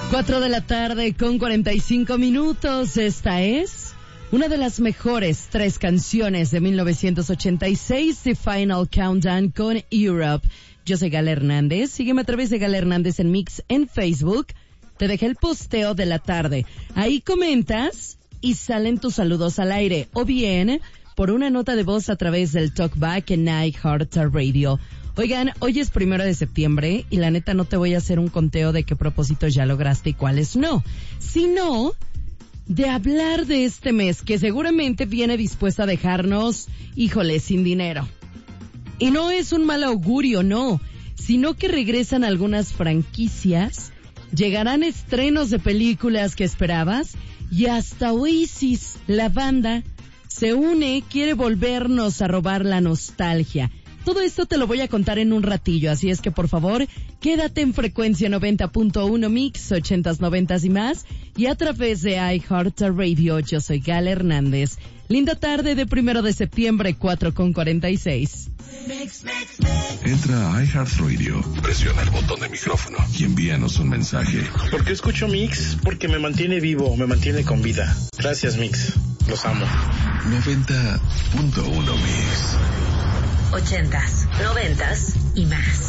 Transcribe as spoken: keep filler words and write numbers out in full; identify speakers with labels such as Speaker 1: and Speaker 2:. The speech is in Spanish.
Speaker 1: Cuatro de la tarde con cuarenta y cinco minutos. Esta es una de las mejores tres canciones de mil novecientos ochenta y seis, The Final Countdown con Europe. Yo soy Gala Hernández. Sígueme a través de Gala Hernández en Mix en Facebook. Te dejé el posteo de la tarde. Ahí comentas y salen tus saludos al aire. O bien, por una nota de voz a través del Talkback en iHeartRadio. Oigan, hoy es primero de septiembre y la neta no te voy a hacer un conteo de qué propósitos ya lograste y cuáles no, sino de hablar de este mes que seguramente viene dispuesto a dejarnos, híjole, sin dinero. Y no es un mal augurio, no, sino que regresan algunas franquicias, llegarán estrenos de películas que esperabas y hasta Oasis, la banda, se une, quiere volvernos a robar la nostalgia. Todo esto te lo voy a contar en un ratillo, así es que por favor, quédate en frecuencia noventa punto uno Mix, ochentas, noventas y más, y a través de iHeartRadio. Yo soy Gala Hernández. Linda tarde de primero de septiembre, cuatro con cuarenta y seis.
Speaker 2: Entra a iHeartRadio, presiona el botón de micrófono y envíanos un mensaje.
Speaker 3: ¿Por qué escucho Mix? Porque me mantiene vivo, me mantiene con vida. Gracias, Mix. Los amo.
Speaker 2: noventa punto uno Mix.
Speaker 4: Ochentas, noventas y más.